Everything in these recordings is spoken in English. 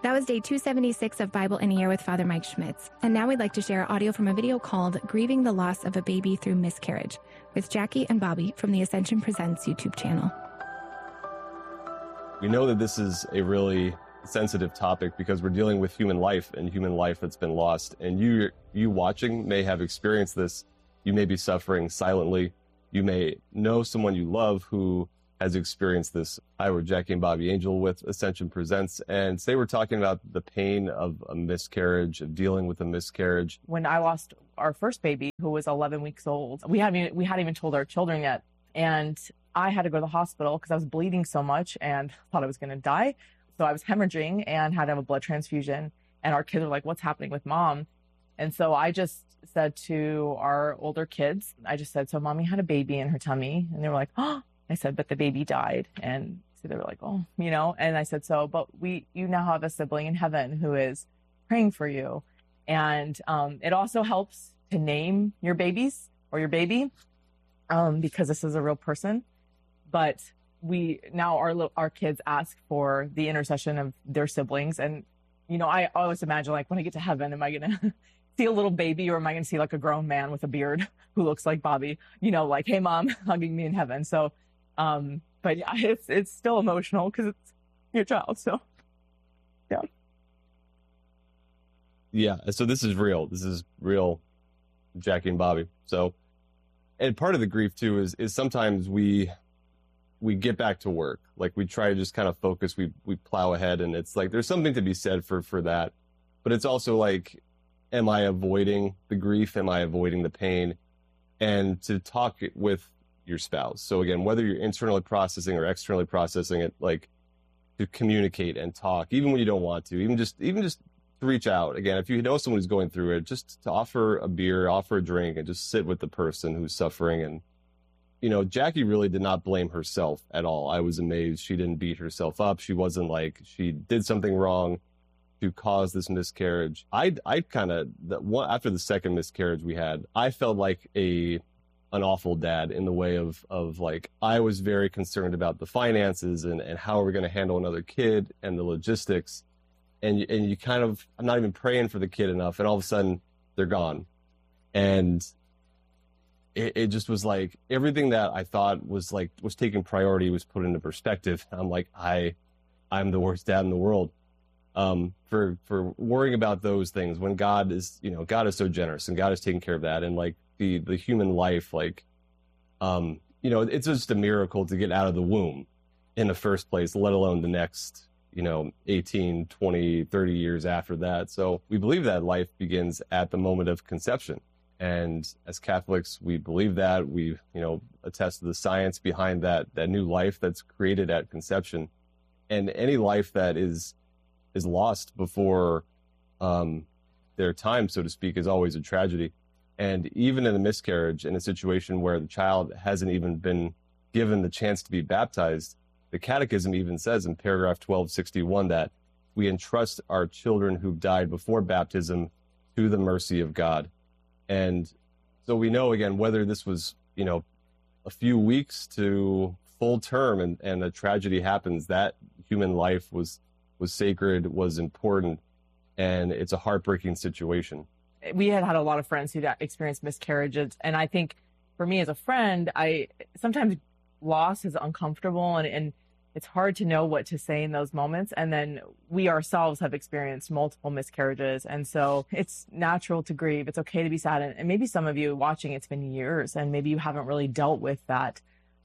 That was day 276 of Bible in a Year with Father Mike Schmitz. And now we'd like to share audio from a video called Grieving the Loss of a Baby Through Miscarriage with Jackie and Bobby from the Ascension Presents YouTube channel. We know that this is a really sensitive topic because we're dealing with human life and human life that's been lost. And you watching may have experienced this. You may be suffering silently. You may know someone you love who has experienced this. Hi, we're Jackie and Bobby Angel with Ascension Presents, and today we're talking about the pain of a miscarriage, of dealing with a miscarriage. When I lost our first baby, who was 11 weeks old, we hadn't even told our children yet, and I had to go to the hospital because I was bleeding so much and thought I was going to die. So I was hemorrhaging and had to have a blood transfusion, and our kids were like, "What's happening with mom?" And so I just said to our older kids, so mommy had a baby in her tummy, and they were like, "Oh." I said, "But the baby died." And so they were like, "Oh," and I said, but you now have a sibling in heaven who is praying for you. And it also helps to name your babies or your baby because this is a real person. But our kids ask for the intercession of their siblings. And, I always imagine, like, when I get to heaven, am I going to see a little baby, or am I going to see like a grown man with a beard who looks like Bobby, like, "Hey mom," hugging me in heaven. So, but yeah, it's still emotional because it's your child. So, yeah. Yeah. So this is real. This is real, Jackie and Bobby. So, and part of the grief too is sometimes we get back to work. Like, we try to just kind of focus. We plow ahead, and it's like, there's something to be said for that. But it's also like, am I avoiding the grief? Am I avoiding the pain? And to talk with your spouse. So again, whether you're internally processing or externally processing it, like, to communicate and talk, even when you don't want to, even just to reach out. Again, if you know someone who's going through it, just to offer a beer, offer a drink, and just sit with the person who's suffering. And, Jackie really did not blame herself at all. I was amazed. She didn't beat herself up. She wasn't like she did something wrong to cause this miscarriage. After the second miscarriage we had, I felt like an awful dad in the way of like, I was very concerned about the finances and how are we going to handle another kid and the logistics. And you kind of, I'm not even praying for the kid enough. And all of a sudden they're gone. And it just was like, everything that I thought was taking priority was put into perspective. I'm like, I'm the worst dad in the world. For worrying about those things when God is so generous and God is taking care of that. And like the human life, like, it's just a miracle to get out of the womb in the first place, let alone the next, 18, 20, 30 years after that. So we believe that life begins at the moment of conception. And as Catholics, we believe that. We, attest to the science behind that new life that's created at conception. And any life that is lost before their time, so to speak, is always a tragedy. And even in a miscarriage, in a situation where the child hasn't even been given the chance to be baptized, the Catechism even says in paragraph 1261 that we entrust our children who died before baptism to the mercy of God. And so we know, again, whether this was, a few weeks to full term and a tragedy happens, that human life was sacred, was important, and it's a heartbreaking situation. We had a lot of friends who experienced miscarriages, and I think for me as a friend, sometimes loss is uncomfortable, and it's hard to know what to say in those moments. And then we ourselves have experienced multiple miscarriages, and so it's natural to grieve. It's okay to be sad, and maybe some of you watching, it's been years, and maybe you haven't really dealt with that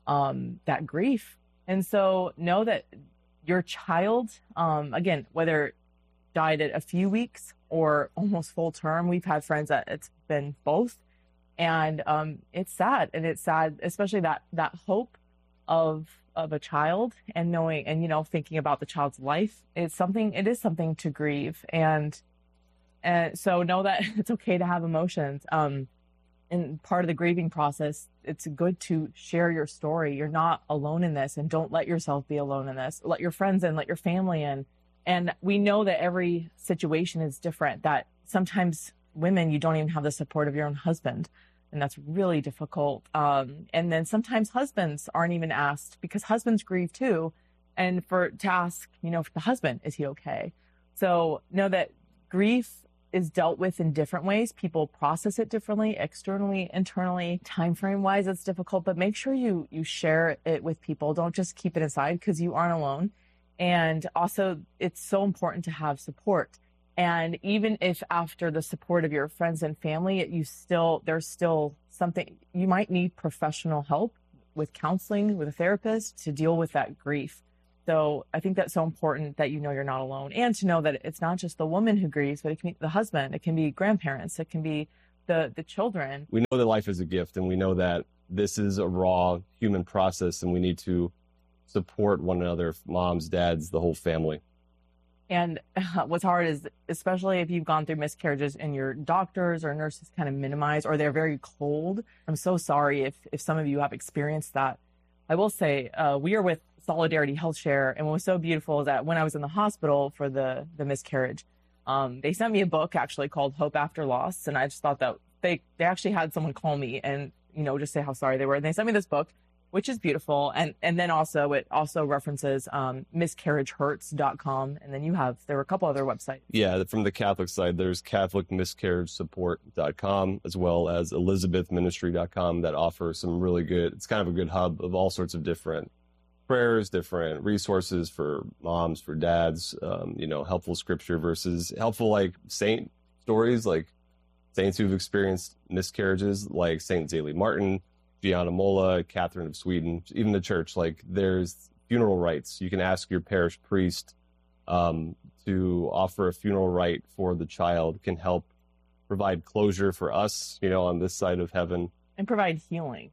grief. And so know that your child, again, whether died at a few weeks or almost full term, we've had friends that it's been both. And it's sad. And it's sad, especially that hope of a child and knowing and, thinking about the child's life. It is something to grieve. And so know that it's okay to have emotions. And part of the grieving process, it's good to share your story. You're not alone in this, and don't let yourself be alone in this. Let your friends in, let your family in. And we know that every situation is different, that sometimes women, you don't even have the support of your own husband. And that's really difficult. And then sometimes husbands aren't even asked, because husbands grieve too. And to ask, for the husband, is he okay? So know that grief is dealt with in different ways. People process it differently, externally, internally, time frame wise, it's difficult, but make sure you share it with people. Don't just keep it inside, because you aren't alone. And also, it's so important to have support. And even if after the support of your friends and family, there's still something, you might need professional help with counseling, with a therapist, to deal with that grief. So I think that's so important, that you're not alone, and to know that it's not just the woman who grieves, but it can be the husband, it can be grandparents, it can be the children. We know that life is a gift, and we know that this is a raw human process, and we need to support one another, moms, dads, the whole family. And what's hard is, especially if you've gone through miscarriages and your doctors or nurses kind of minimize, or they're very cold. I'm so sorry if some of you have experienced that. I will say, we are with Solidarity Health Share, and what was so beautiful is that when I was in the hospital for the miscarriage, they sent me a book actually called Hope After Loss, and I just thought that they actually had someone call me and just say how sorry they were, and they sent me this book, which is beautiful, and then also it also references miscarriagehurts.com, and then there were a couple other websites. Yeah, from the Catholic side, there's catholicmiscarriagesupport.com, as well as elizabethministry.com, that offers some really good, it's kind of a good hub of all sorts of different prayers, different resources for moms, for dads, helpful scripture verses, helpful like saint stories, like saints who've experienced miscarriages, like Saint Zélie Martin, Gianna Molla, Catherine of Sweden, even the church. Like, there's funeral rites. You can ask your parish priest to offer a funeral rite for the child, can help provide closure for us, on this side of heaven. And provide healing.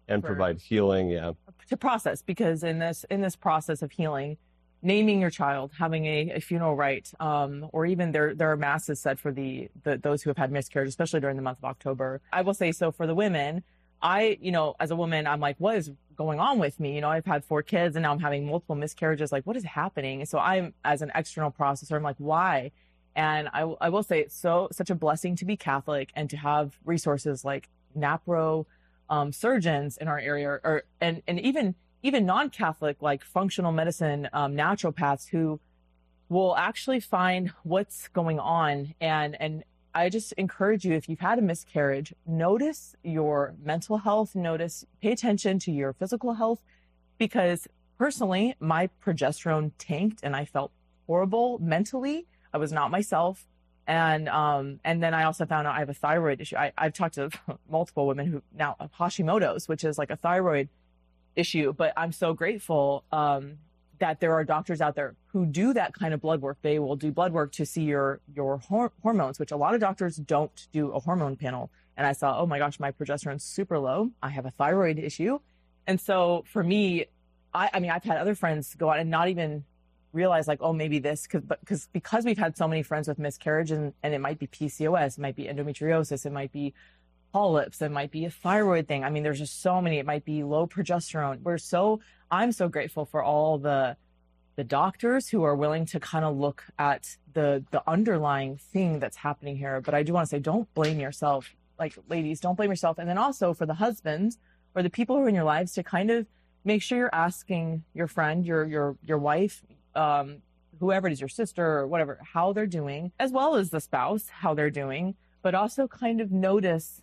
Yeah. To process, because in this process of healing, naming your child, having a funeral rite, or even there are masses said for those who have had miscarriage, especially during the month of October. I will say, so for the women, as a woman, I'm like, what is going on with me? I've had 4 kids and now I'm having multiple miscarriages. Like, what is happening? And so I'm, as an external processor, I'm like, why? And I will say it's such a blessing to be Catholic and to have resources like NAPRO, surgeons in our area, and even non-Catholic, like functional medicine, naturopaths, who will actually find what's going on. And I just encourage you, if you've had a miscarriage, notice your mental health, pay attention to your physical health, because personally, my progesterone tanked and I felt horrible mentally. I was not myself. And then I also found out I have a thyroid issue. I've talked to multiple women who now have Hashimoto's, which is like a thyroid issue. But I'm so grateful that there are doctors out there who do that kind of blood work. They will do blood work to see your hormones, which a lot of doctors don't do a hormone panel. And I saw, oh my gosh, my progesterone's super low. I have a thyroid issue. And so for me, I mean, I've had other friends go out and not even realize, like, oh, maybe this, because we've had so many friends with miscarriage, and it might be PCOS, it might be endometriosis, it might be polyps, it might be a thyroid thing. I mean, there's just so many. It might be low progesterone. I'm so grateful for all the doctors who are willing to kind of look at the underlying thing that's happening here. But I do want to say, don't blame yourself. Like, ladies, don't blame yourself. And then also for the husbands or the people who are in your lives, to kind of make sure you're asking your friend, your wife, whoever it is, your sister or whatever, how they're doing, as well as the spouse, how they're doing, but also kind of notice,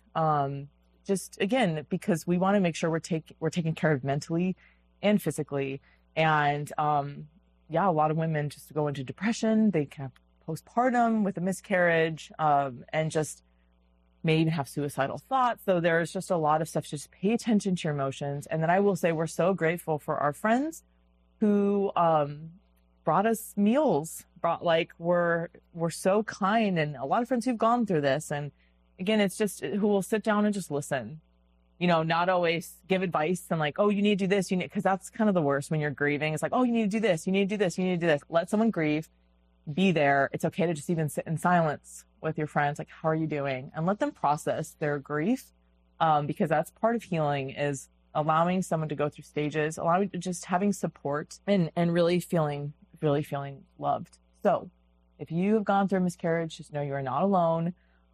just again, because we want to make sure we're taking care of mentally and physically. And, a lot of women just go into depression. They can have postpartum with a miscarriage, and just may even have suicidal thoughts. So there's just a lot of stuff. Just pay attention to your emotions. And then I will say, we're so grateful for our friends who, brought us meals, we're so kind, and a lot of friends who've gone through this. And again, it's just who will sit down and just listen, not always give advice and like, oh, you need to do this, because that's kind of the worst when you're grieving. It's like, oh, you need to do this, you need to do this, you need to do this. Let someone grieve, be there. It's okay to just even sit in silence with your friends, like, how are you doing? And let them process their grief, because that's part of healing, is allowing someone to go through stages, just having support and really feeling loved. So if you have gone through a miscarriage, just know you are not alone.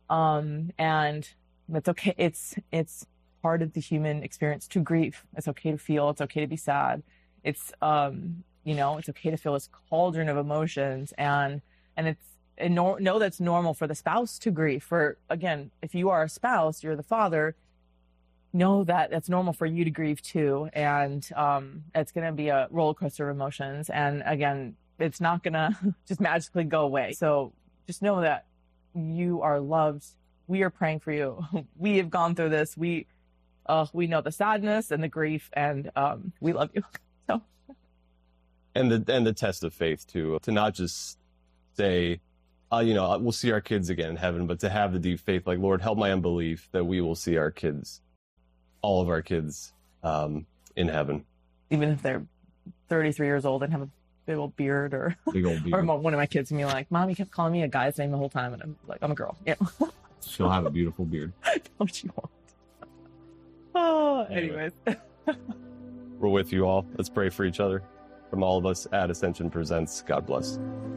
And it's okay. It's part of the human experience to grieve. It's okay to feel, it's okay to be sad. It's, it's okay to feel this cauldron of emotions, and and know that's normal for the spouse to grieve. For, again, if you are a spouse, you're the father, know that that's normal for you to grieve too. And it's going to be a roller coaster of emotions. And again, it's not going to just magically go away. So just know that you are loved. We are praying for you. We have gone through this. We know the sadness and the grief, and we love you. So, and the test of faith too, to not just say, we'll see our kids again in heaven, but to have the deep faith, like, Lord, help my unbelief that we will see our kids, all of our kids, in heaven. Even if they're 33 years old and have a big old beard, or one of my kids can be like, Mom, you kept calling me a guy's name the whole time, and I'm like, I'm a girl. Yeah. She'll have a beautiful beard. No, she won't. Oh, anyways. We're with you all. Let's pray for each other. From all of us at Ascension Presents, God bless.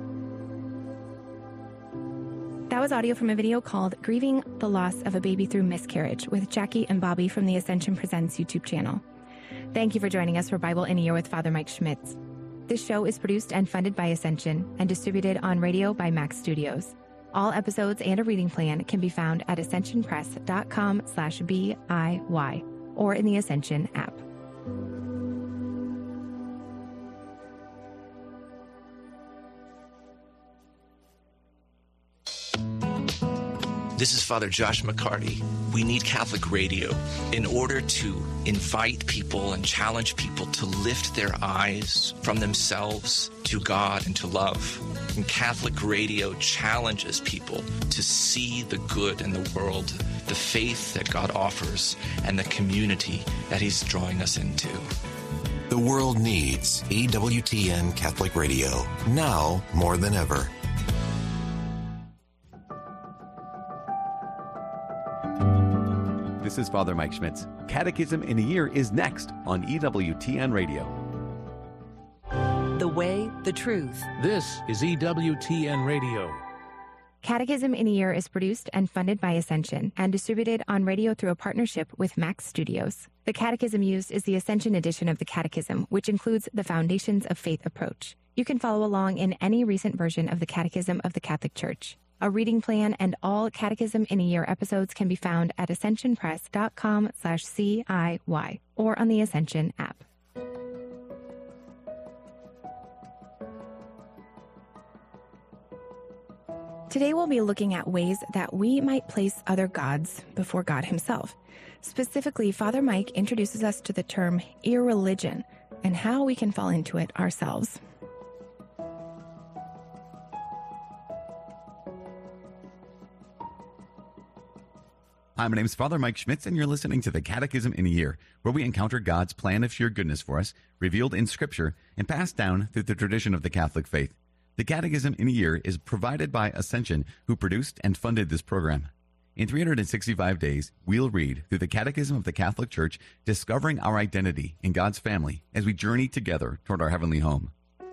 That was audio from a video called Grieving the Loss of a Baby Through Miscarriage with Jackie and Bobby from the Ascension Presents YouTube channel. Thank you for joining us for Bible in a Year with Father Mike Schmitz. This show is produced and funded by Ascension and distributed on radio by Max Studios. All episodes and a reading plan can be found at ascensionpress.com/BIY or in the Ascension app. This is Father Josh McCarty. We need Catholic radio in order to invite people and challenge people to lift their eyes from themselves to God and to love. And Catholic radio challenges people to see the good in the world, the faith that God offers, and the community that He's drawing us into. The world needs EWTN Catholic Radio, now more than ever. This is Father Mike Schmitz. Catechism in a Year is next on EWTN Radio. The way, the truth. This is EWTN Radio. Catechism in a Year is produced and funded by Ascension and distributed on radio through a partnership with Max Studios. The catechism used is the Ascension edition of the Catechism, which includes the Foundations of Faith approach. You can follow along in any recent version of the Catechism of the Catholic Church. A reading plan and all Catechism in a Year episodes can be found at ascensionpress.com/CIY or on the Ascension app. Today we'll be looking at ways that we might place other gods before God Himself. Specifically, Father Mike introduces us to the term irreligion and how we can fall into it ourselves. Hi, my name is Father Mike Schmitz, and you're listening to the Catechism in a Year, where we encounter God's plan of sheer goodness for us, revealed in Scripture and passed down through the tradition of the Catholic faith. The Catechism in a Year is provided by Ascension, who produced and funded this program. In 365 days, we'll read through the Catechism of the Catholic Church, discovering our identity in God's family as we journey together toward our heavenly home.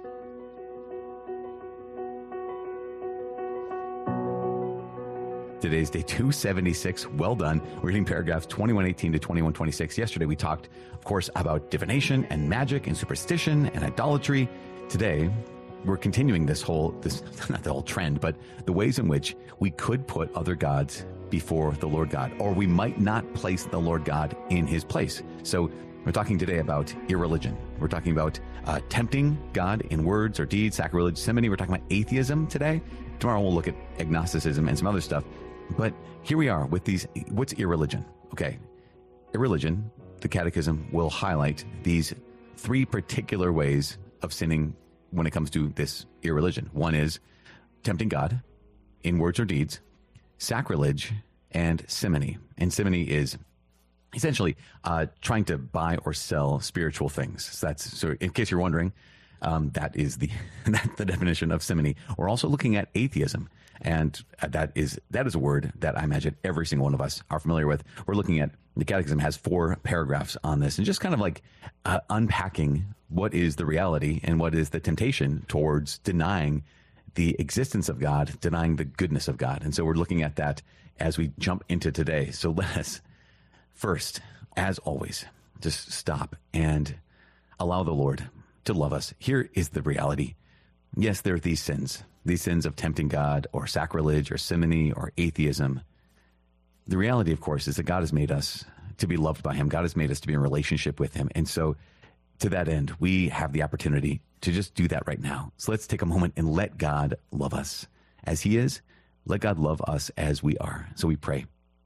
Today's day 276. Well done. We're reading paragraphs 2118 to 2126. Yesterday we talked, of course, about divination and magic and superstition and idolatry. Today, we're continuing this not the whole trend, but the ways in which we could put other gods before the Lord God, or we might not place the Lord God in His place. So we're talking today about irreligion. We're talking about tempting God in words or deeds, sacrilege, simony. We're talking about atheism today. Tomorrow we'll look at agnosticism and some other stuff. But here we are with these. What's irreligion? Okay. Irreligion, the Catechism will highlight these three particular ways of sinning when it comes to this irreligion. One is tempting God in words or deeds, sacrilege, and simony. And simony is essentially trying to buy or sell spiritual things. So in case you're wondering, that is the definition of simony. We're also looking at atheism, and that is a word that I imagine every single one of us are familiar with. We're looking at, the Catechism has 4 paragraphs on this, and just kind of like unpacking what is the reality and what is the temptation towards denying the existence of God, denying the goodness of God. And so we're looking at that as we jump into today. So let us first, as always, just stop and allow the Lord to love us. Here is the reality. Yes, there are these sins. these sins of tempting God or sacrilege or simony or atheism, the reality, of course, is that God has made us to be loved by him. God has made us to be in relationship with him. And so to that end, we have the opportunity to just do that right now. So let's take a moment and let God love us as he is. Let God love us as we are. So we pray.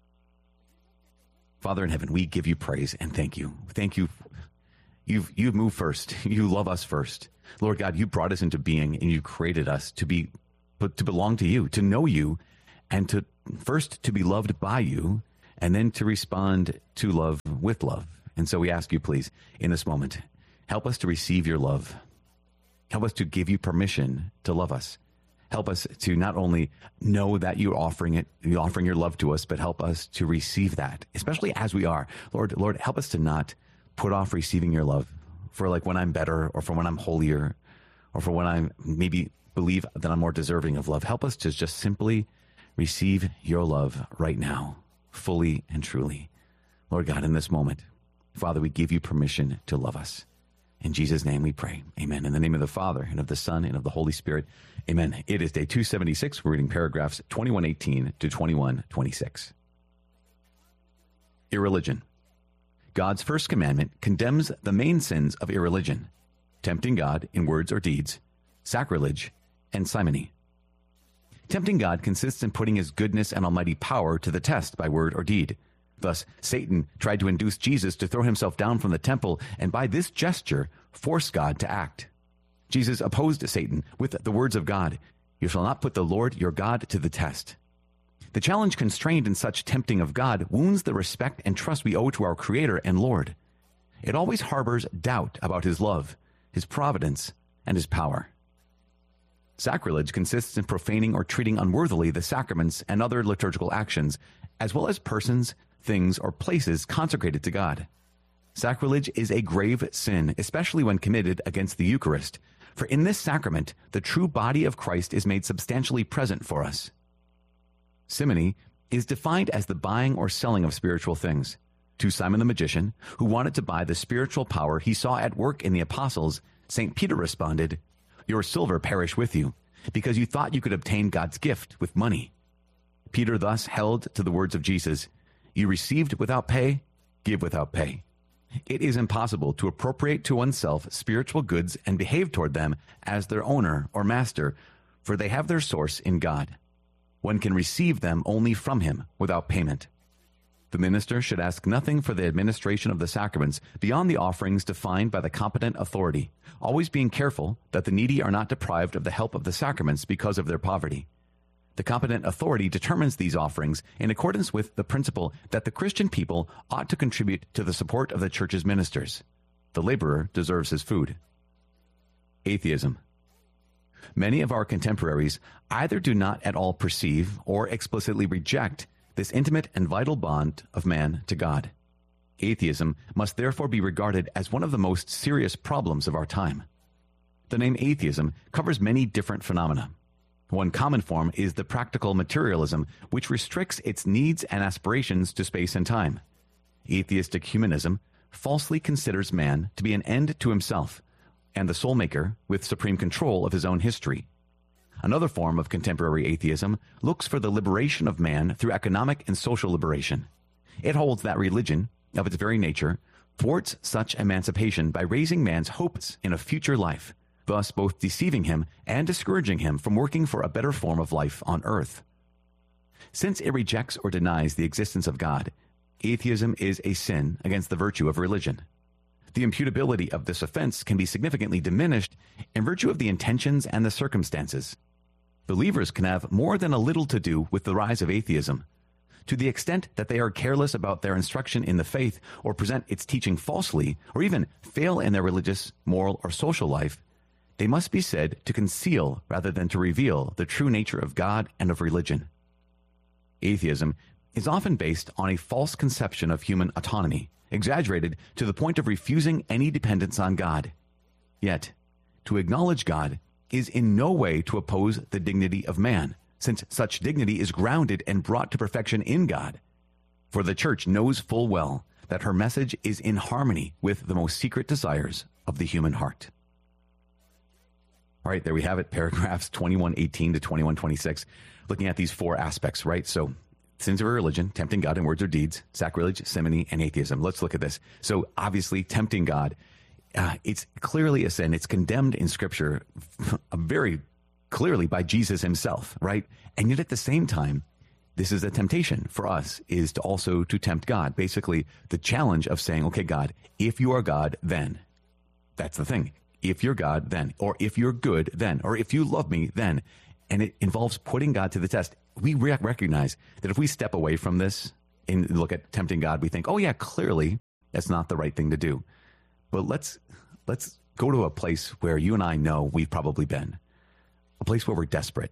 Father in heaven, we give you praise and thank you. Thank you. You've moved first. You love us first. Lord God, you brought us into being and you created us to belong to you, to know you, and to first to be loved by you, and then to respond to love with love. And so we ask you, please, in this moment, help us to receive your love. Help us to give you permission to love us. Help us to not only know that you're offering your love to us, but help us to receive that, especially as we are. Lord, help us to not put off receiving your love for like when I'm better or for when I'm holier or for when I maybe believe that I'm more deserving of love. Help us to just simply receive your love right now, fully and truly. Lord God, in this moment, Father, we give you permission to love us. In Jesus' name we pray. Amen. In the name of the Father, and of the Son, and of the Holy Spirit. Amen. It is day 276. We're reading paragraphs 2118 to 2126. Irreligion. God's first commandment condemns the main sins of irreligion: tempting God in words or deeds, sacrilege, and simony. Tempting God consists in putting his goodness and almighty power to the test by word or deed. Thus, Satan tried to induce Jesus to throw himself down from the temple and by this gesture force God to act. Jesus opposed Satan with the words of God, "You shall not put the Lord your God to the test." The challenge constrained in such tempting of God wounds the respect and trust we owe to our Creator and Lord. It always harbors doubt about his love, his providence, and his power. Sacrilege consists in profaning or treating unworthily the sacraments and other liturgical actions, as well as persons, things, or places consecrated to God. Sacrilege is a grave sin, especially when committed against the Eucharist, for in this sacrament, the true body of Christ is made substantially present for us. Simony is defined as the buying or selling of spiritual things. To Simon the magician, who wanted to buy the spiritual power he saw at work in the apostles, St. Peter responded, "Your silver perish with you, because you thought you could obtain God's gift with money." Peter thus held to the words of Jesus, "You received without pay, give without pay." It is impossible to appropriate to oneself spiritual goods and behave toward them as their owner or master, for they have their source in God. One can receive them only from him without payment. The minister should ask nothing for the administration of the sacraments beyond the offerings defined by the competent authority, always being careful that the needy are not deprived of the help of the sacraments because of their poverty. The competent authority determines these offerings in accordance with the principle that the Christian people ought to contribute to the support of the Church's ministers. The laborer deserves his food. Atheism. Many of our contemporaries either do not at all perceive or explicitly reject this intimate and vital bond of man to God. Atheism must therefore be regarded as one of the most serious problems of our time. The name atheism covers many different phenomena. One common form is the practical materialism, which restricts its needs and aspirations to space and time. Atheistic humanism falsely considers man to be an end to himself and the soul maker with supreme control of his own history. Another form of contemporary atheism looks for the liberation of man through economic and social liberation. It holds that religion, of its very nature, thwarts such emancipation by raising man's hopes in a future life, thus both deceiving him and discouraging him from working for a better form of life on earth. Since it rejects or denies the existence of God, atheism is a sin against the virtue of religion. The imputability of this offense can be significantly diminished in virtue of the intentions and the circumstances. Believers can have more than a little to do with the rise of atheism. To the extent that they are careless about their instruction in the faith or present its teaching falsely, or even fail in their religious, moral, or social life, they must be said to conceal rather than to reveal the true nature of God and of religion. Atheism is often based on a false conception of human autonomy, exaggerated to the point of refusing any dependence on God. Yet, to acknowledge God is in no way to oppose the dignity of man, since such dignity is grounded and brought to perfection in God. For the Church knows full well that her message is in harmony with the most secret desires of the human heart. All right, there we have it, paragraphs 2118 to 2126, looking at these four aspects, right? So sins of religion, tempting God in words or deeds, sacrilege, simony, and atheism. Let's look at this. So obviously, tempting God, it's clearly a sin. It's condemned in Scripture very clearly by Jesus himself, right? And yet at the same time, this is a temptation for us, is to also to tempt God. Basically, the challenge of saying, okay, God, if you are God, then. That's the thing. If you're God, then. Or if you're good, then. Or if you love me, then. And it involves putting God to the test. We recognize that if we step away from this and look at tempting God, we think, oh yeah, clearly that's not the right thing to do. But let's go to a place where you and I know we've probably been. A place where we're desperate.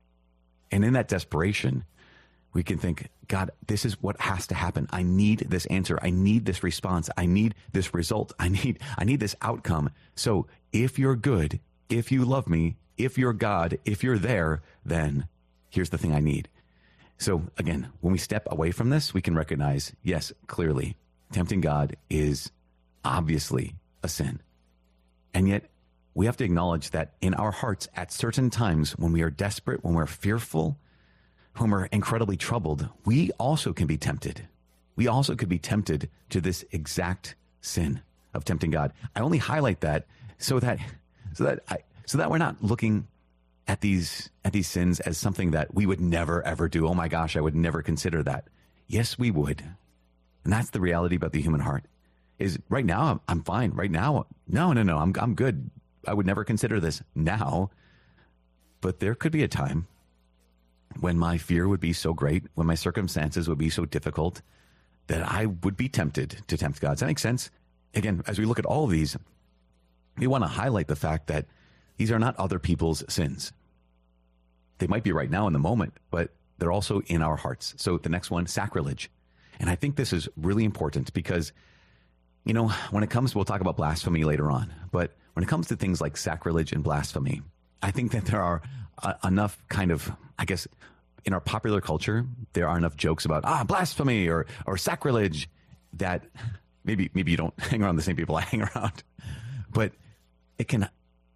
And in that desperation, we can think, God, this is what has to happen. I need this answer. I need this response. I need this result. I need this outcome. So if you're good, if you love me, if you're God, if you're there, then here's the thing I need. So again, when we step away from this, we can recognize, yes, clearly, tempting God is obviously a sin. And yet we have to acknowledge that in our hearts at certain times when we are desperate, when we're fearful, when we're incredibly troubled, we also can be tempted. We also could be tempted to this exact sin of tempting God. I only highlight that so that we're not looking at these sins as something that we would never ever do. Oh my gosh, I would never consider that. Yes, we would. And that's the reality about the human heart. Is right now I'm fine. Right now, no, I'm good. I would never consider this now. But there could be a time when my fear would be so great, when my circumstances would be so difficult, that I would be tempted to tempt God. Does that make sense? Again, as we look at all of these, we want to highlight the fact that these are not other people's sins. They might be right now in the moment, but they're also in our hearts. So the next one, sacrilege. And I think this is really important because, you know, when it comes, we'll talk about blasphemy later on, but when it comes to things like sacrilege and blasphemy, I think that there are enough kind of, I guess, in our popular culture, there are enough jokes about blasphemy or sacrilege that maybe you don't hang around the same people I hang around, but it can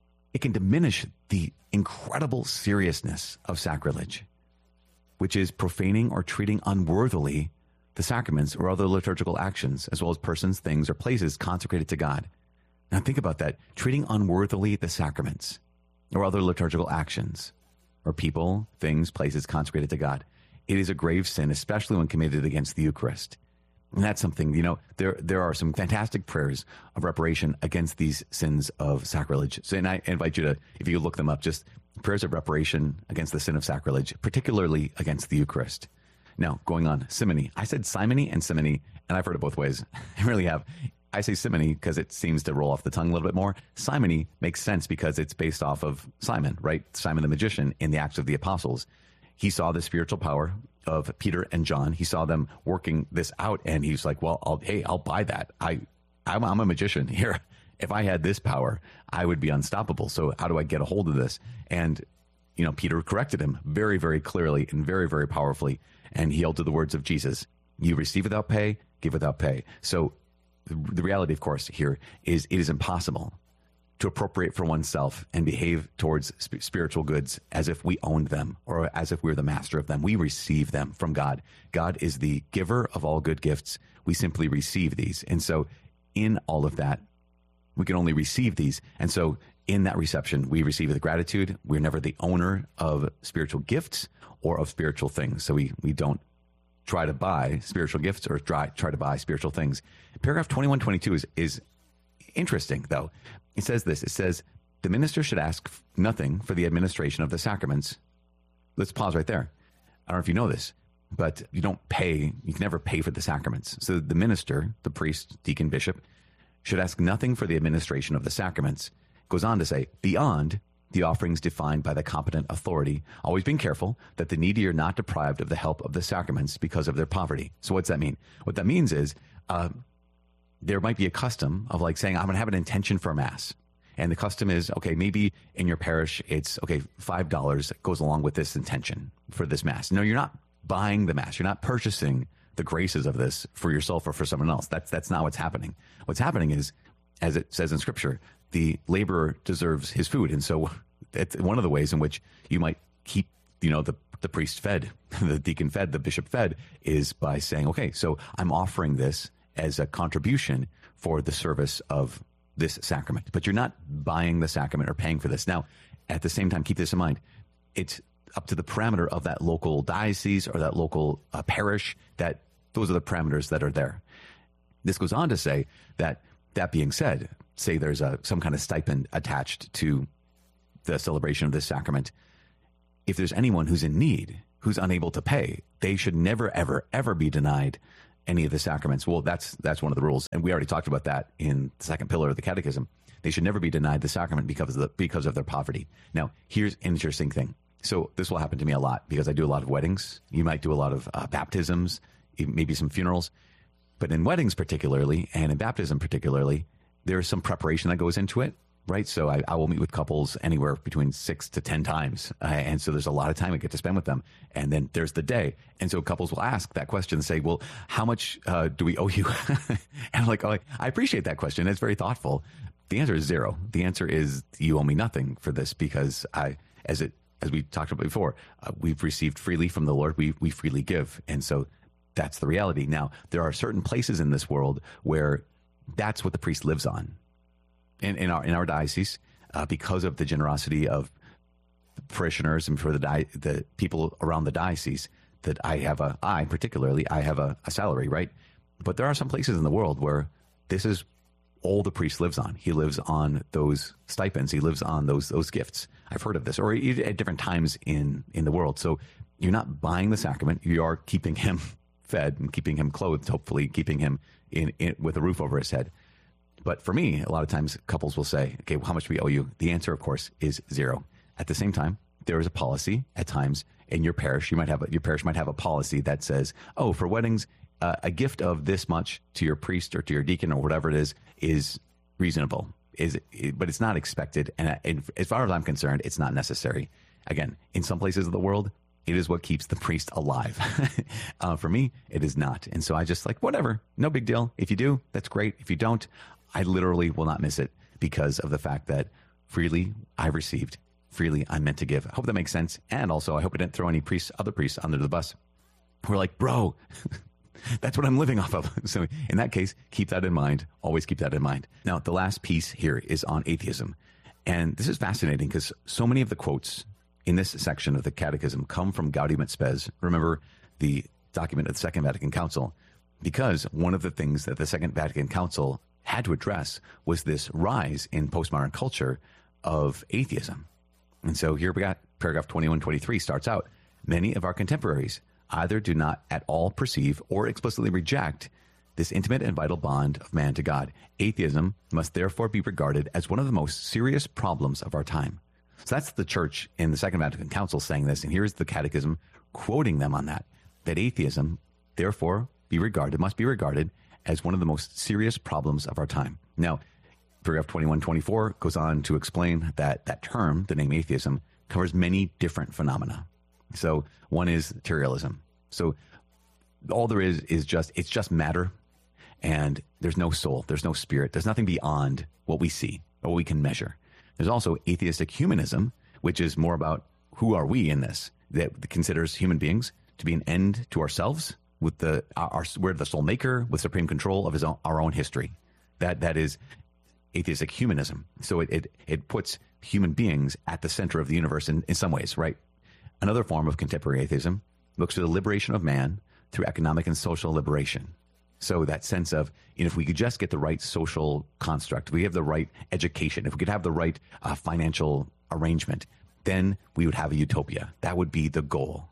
diminish the incredible seriousness of sacrilege, which is profaning or treating unworthily the sacraments or other liturgical actions, as well as persons, things, or places consecrated to God. Now think about that, treating unworthily the sacraments or other liturgical actions, or people, things, places consecrated to God. It is a grave sin, especially when committed against the Eucharist. And that's something, you know, there are some fantastic prayers of reparation against these sins of sacrilege. So, and I invite you to, if you look them up, just prayers of reparation against the sin of sacrilege, particularly against the Eucharist. Now, going on, simony. I said simony and simony, and I've heard it both ways. I really have. I say simony because it seems to roll off the tongue a little bit more. Simony makes sense because it's based off of Simon, right? Simon the magician in the Acts of the Apostles. He saw the spiritual power of Peter and John. He saw them working this out, and he's like, well, I'll buy that. I'm a magician here. If I had this power, I would be unstoppable. So how do I get a hold of this? And, you know, Peter corrected him very, very clearly and very, very powerfully. And he held to the words of Jesus. You receive without pay, give without pay. So the reality, of course, here is it is impossible to appropriate for oneself and behave towards spiritual goods as if we owned them or as if we're the master of them. We receive them from God. God is the giver of all good gifts. We simply receive these. And so in all of that, we can only receive these. And so in that reception, we receive with gratitude. We're never the owner of spiritual gifts or of spiritual things. So we don't try to buy spiritual gifts or try to buy spiritual things. Paragraph 2122 is interesting, though. It says this. It says, the minister should ask nothing for the administration of the sacraments. Let's pause right there. I don't know if you know this, but you can never pay for the sacraments. So the minister, the priest, deacon, bishop, should ask nothing for the administration of the sacraments. Goes on to say, beyond the offerings defined by the competent authority, always being careful that the needy are not deprived of the help of the sacraments because of their poverty. So what's that mean? What that means is there might be a custom of like saying, I'm going to have an intention for Mass. And the custom is, okay, maybe in your parish, it's, okay, $5 goes along with this intention for this Mass. No, you're not buying the Mass. You're not purchasing the graces of this for yourself or for someone else. That's not what's happening. What's happening is, as it says in Scripture, the laborer deserves his food. And so it's one of the ways in which you might keep, the priest fed, the deacon fed, the bishop fed, is by saying, okay, so I'm offering this as a contribution for the service of this sacrament. But you're not buying the sacrament or paying for this. Now, at the same time, keep this in mind. It's up to the parameter of that local diocese or that local parish, that those are the parameters that are there. This goes on to say that being said, say there's some kind of stipend attached to the celebration of this sacrament. If there's anyone who's in need, who's unable to pay, they should never, ever, ever be denied any of the sacraments. Well, that's one of the rules. And we already talked about that in the second pillar of the catechism. They should never be denied the sacrament because of their poverty. Now, here's an interesting thing. So this will happen to me a lot because I do a lot of weddings. You might do a lot of baptisms, maybe some funerals. But in weddings particularly, and in baptism particularly, there's some preparation that goes into it, right? So I will meet with couples anywhere between 6 to 10 times. And so there's a lot of time I get to spend with them. And then there's the day. And so couples will ask that question and say, well, how much do we owe you? And I'm like, oh, I appreciate that question. It's very thoughtful. The answer is zero. The answer is you owe me nothing for this because as we talked about before, we've received freely from the Lord. We freely give. And so that's the reality. Now, there are certain places in this world where that's what the priest lives on. In our diocese, because of the generosity of the parishioners and for the people around the diocese, that I particularly have a salary, right? But there are some places in the world where this is all the priest lives on. He lives on those stipends. He lives on those gifts. I've heard of this, or at different times in the world. So you're not buying the sacrament. You are keeping him fed and keeping him clothed, hopefully keeping him in with a roof over his head. But for me, a lot of times couples will say, okay, well, how much do we owe you? The answer, of course, is zero. At the same time, there is a policy at times in your parish. Your parish might have a policy that says, oh, for weddings, a gift of this much to your priest or to your deacon or whatever it is reasonable. But it's not expected. And as far as I'm concerned, it's not necessary. Again, in some places of the world, it is what keeps the priest alive. For me, it is not. And so I just whatever, no big deal. If you do, that's great. If you don't, I literally will not miss it because of the fact that freely I've received, freely I'm meant to give. I hope that makes sense. And also, I hope I didn't throw any other priests under the bus. We're like, bro, that's what I'm living off of. So in that case, keep that in mind. Always keep that in mind. Now, the last piece here is on atheism. And this is fascinating because so many of the quotes in this section of the Catechism come from Gaudium et Spes. Remember the document of the Second Vatican Council, because one of the things that the Second Vatican Council had to address was this rise in postmodern culture of atheism. And so here we got paragraph 2123 starts out, many of our contemporaries either do not at all perceive or explicitly reject this intimate and vital bond of man to God. Atheism must therefore be regarded as one of the most serious problems of our time. So that's the church in the Second Vatican Council saying this, and here's the Catechism quoting them on that atheism therefore must be regarded as one of the most serious problems of our time. Now, paragraph 2124 goes on to explain that term, the name atheism, covers many different phenomena. So one is materialism. So all there is it's just matter, and there's no soul, there's no spirit, there's nothing beyond what we see or what we can measure. There's also atheistic humanism, which is more about who are we in this, that considers human beings to be an end to ourselves, with we're the sole maker with supreme control of our own history. That is atheistic humanism. So it puts human beings at the center of the universe in some ways, right? Another form of contemporary atheism looks to the liberation of man through economic and social liberation. So that sense of, if we could just get the right social construct, if we have the right education, if we could have the right financial arrangement, then we would have a utopia. That would be the goal.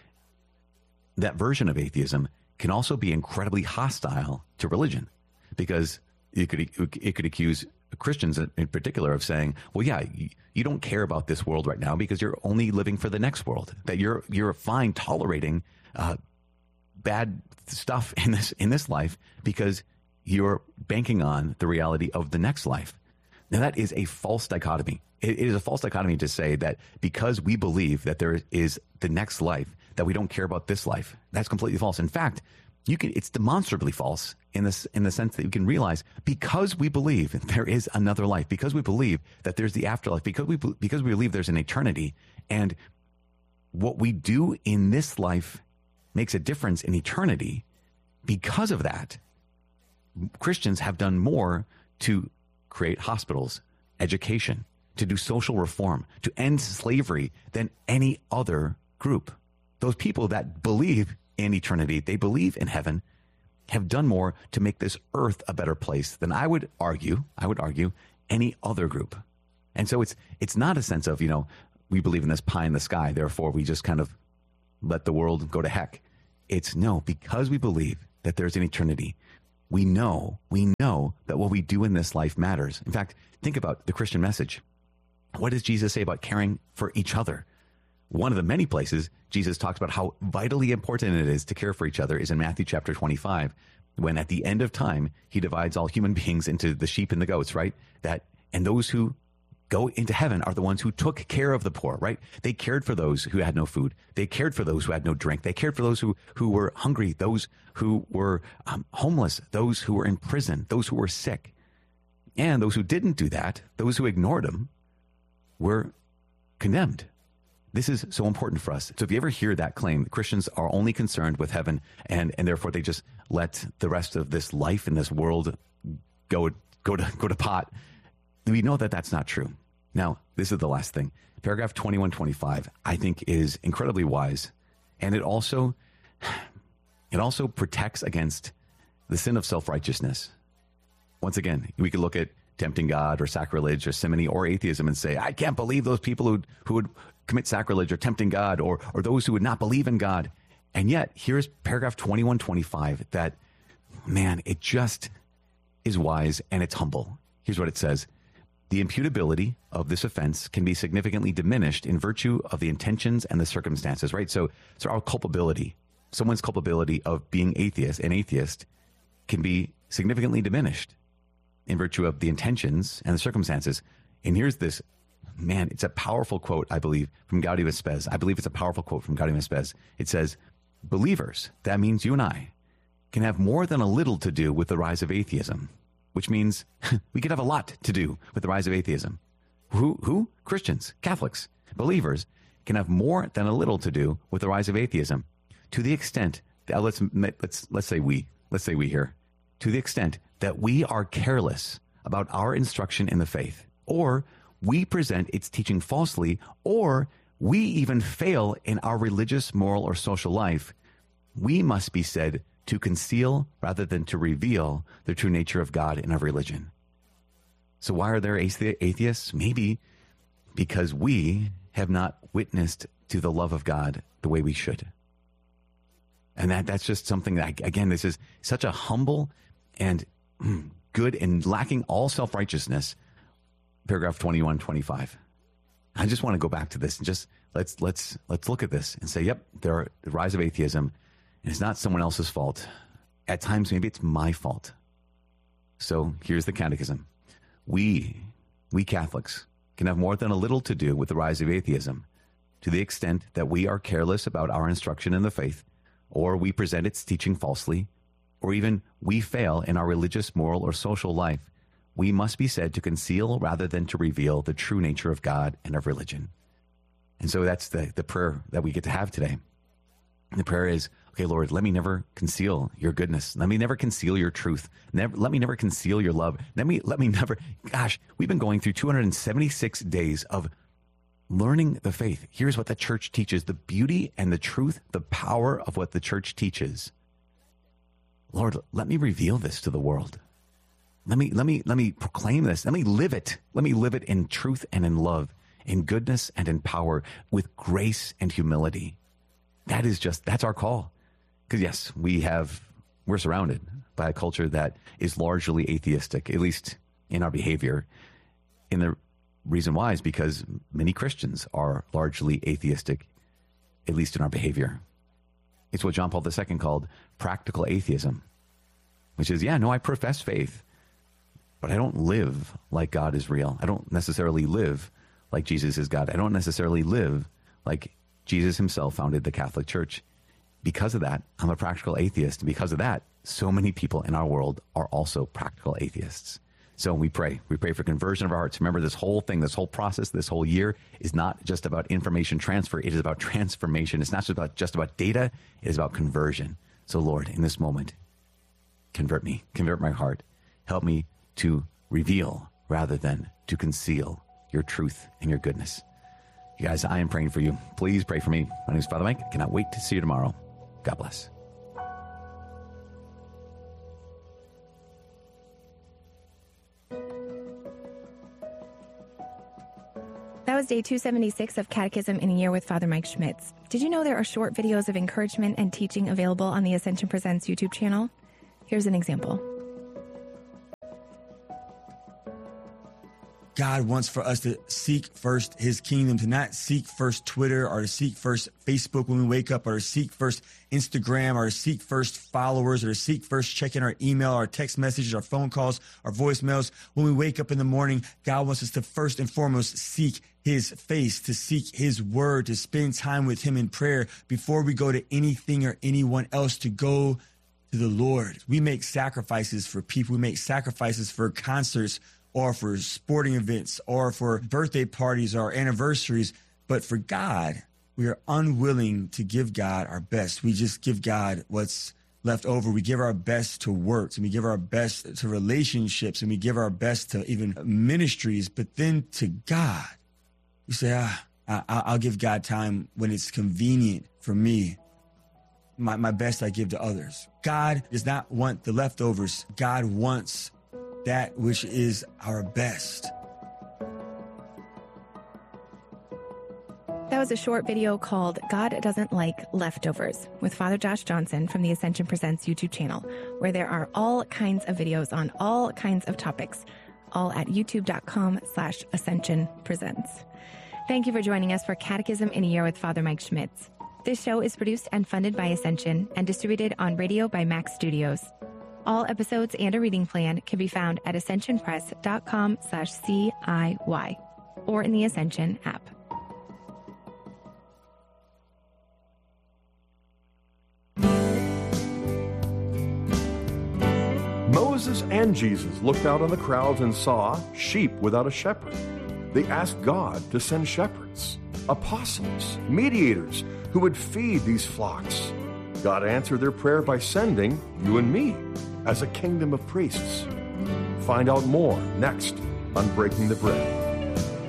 That version of atheism can also be incredibly hostile to religion, because it could accuse Christians in particular of saying, well, yeah, you don't care about this world right now because you're only living for the next world, that you're fine tolerating bad stuff in this life because you're banking on the reality of the next life. Now, that is a false dichotomy. It is a false dichotomy to say that because we believe that there is the next life, that we don't care about this life. That's completely false. In fact, it's demonstrably false in the sense that you can realize, because we believe there is another life, because we believe that there's the afterlife, because we believe there's an eternity, and what we do in this life makes a difference in eternity. Because of that, Christians have done more to create hospitals, education, to do social reform, to end slavery than any other group. Those people that believe in eternity, they believe in heaven, have done more to make this earth a better place than I would argue any other group. And so it's not a sense of, we believe in this pie in the sky, therefore we just kind of let the world go to heck. It's no, because we believe that there's an eternity, we know that what we do in this life matters. In fact, think about the Christian message. What does Jesus say about caring for each other? One of the many places Jesus talks about how vitally important it is to care for each other is in Matthew chapter 25, when at the end of time, he divides all human beings into the sheep and the goats, right? And those who go into heaven are the ones who took care of the poor, right? They cared for those who had no food. They cared for those who had no drink. They cared for those who were hungry, those who were homeless, those who were in prison, those who were sick. And those who didn't do that, those who ignored them, were condemned. This is so important for us. So if you ever hear that claim, Christians are only concerned with heaven, and therefore they just let the rest of this life in this world go to pot, we know that that's not true. Now, this is the last thing. Paragraph 2125, I think, is incredibly wise, and it also protects against the sin of self-righteousness. Once again, we could look at tempting God or sacrilege or simony or atheism and say, I can't believe those people who would commit sacrilege or tempting God or those who would not believe in God. And yet, here's paragraph 2125 that, man, it just is wise and it's humble. Here's what it says. The imputability of this offense can be significantly diminished in virtue of the intentions and the circumstances, right? So our culpability, someone's culpability of being an atheist, can be significantly diminished in virtue of the intentions and the circumstances. And here's this, man, it's a powerful quote, I believe, from Gaudium et Spes. I believe it's a powerful quote from Gaudium et Spes. It says, believers, that means you and I, can have more than a little to do with the rise of atheism, which means we could have a lot to do with the rise of atheism. Who? Christians, Catholics, believers can have more than a little to do with the rise of atheism, to the extent that let's say we here, to the extent that we are careless about our instruction in the faith, or we present its teaching falsely, or we even fail in our religious, moral, or social life. We must be said to conceal rather than to reveal the true nature of God in our religion. So why are there atheists? Maybe because we have not witnessed to the love of God the way we should. And that's just something that, again, this is such a humble and good and lacking all self-righteousness. Paragraph 2125. I just want to go back to this and just let's look at this and say, yep, the rise of atheism, and it's not someone else's fault. At times, maybe it's my fault. So here's the catechism. We Catholics can have more than a little to do with the rise of atheism, to the extent that we are careless about our instruction in the faith, or we present its teaching falsely, or even we fail in our religious, moral, or social life. We must be said to conceal rather than to reveal the true nature of God and of religion. And so that's the prayer that we get to have today. The prayer is, okay, Lord, let me never conceal your goodness. Let me never conceal your truth. Let me never conceal your love. Let me never, gosh, we've been going through 276 days of learning the faith. Here's what the church teaches, the beauty and the truth, the power of what the church teaches. Lord, let me reveal this to the world. Let me proclaim this. Let me live it. Let me live it in truth and in love, in goodness and in power, with grace and humility. That's our call. Because yes, we're surrounded by a culture that is largely atheistic, at least in our behavior. And the reason why is because many Christians are largely atheistic, at least in our behavior. It's what John Paul II called practical atheism, which is, I profess faith, but I don't live like God is real. I don't necessarily live like Jesus is God. I don't necessarily live like Jesus himself founded the Catholic Church. because of that, I'm a practical atheist. And because of that, so many people in our world are also practical atheists. So we pray. We pray for conversion of our hearts. Remember, this whole thing, this whole process, this whole year is not just about information transfer. It is about transformation. It's not just about data. It is about conversion. So Lord, in this moment, convert me, convert my heart. Help me to reveal rather than to conceal your truth and your goodness. You guys, I am praying for you. Please pray for me. My name is Father Mike. I cannot wait to see you tomorrow. God bless. That was day 276 of Catechism in a Year with Father Mike Schmitz. Did you know there are short videos of encouragement and teaching available on the Ascension Presents YouTube channel? Here's an example. God wants for us to seek first his kingdom, to not seek first Twitter or to seek first Facebook when we wake up, or to seek first Instagram, or to seek first followers, or to seek first checking our email, our text messages, our phone calls, our voicemails. When we wake up in the morning, God wants us to first and foremost seek his face, to seek his word, to spend time with him in prayer before we go to anything or anyone else, to go to the Lord. We make sacrifices for people. We make sacrifices for concerts, or for sporting events, or for birthday parties or anniversaries. But for God, we are unwilling to give God our best. We just give God what's left over. We give our best to works, and we give our best to relationships, and we give our best to even ministries. But then to God, you say, I'll give God time when it's convenient for me. My best I give to others. God does not want the leftovers. God wants that which is our best. That was a short video called God Doesn't Like Leftovers with Father Josh Johnson from the Ascension Presents YouTube channel, where there are all kinds of videos on all kinds of topics, all at youtube.com/Ascension Presents. Thank you for joining us for Catechism in a Year with Father Mike Schmitz. This show is produced and funded by Ascension and distributed on radio by Max Studios. All episodes and a reading plan can be found at ascensionpress.com/CIY or in the Ascension app. Moses and Jesus looked out on the crowds and saw sheep without a shepherd. They asked God to send shepherds, apostles, mediators who would feed these flocks. God answered their prayer by sending you and me as a kingdom of priests. Find out more next on Breaking the Bread.